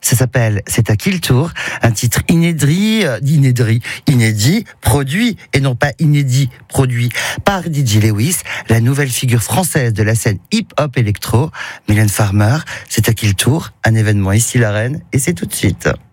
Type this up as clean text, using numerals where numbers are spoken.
Ça s'appelle C'est à qui le tour? Un titre inédit, produit, et non pas inédit, produit par DJ Lewis, la nouvelle figure française de la scène hip-hop électro. Mylène Farmer, C'est à qui le tour? Un événement ici la Reine, et c'est tout de suite.